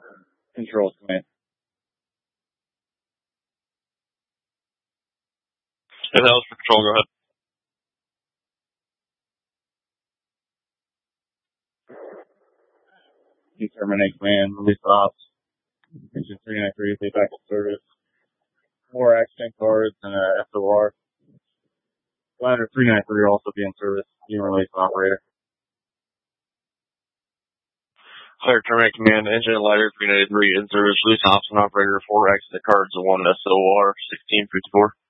Control command. If that was for control, go ahead. Terminate command, release ops. Engine 393, stay back in service. 4 accident cards and a SOR. Ladder 393 will also be in service. You release operator. Fire terminate command, engine and ladder 393 in service, release ops and operator, 4 accident cards and 1 SOR, 1654.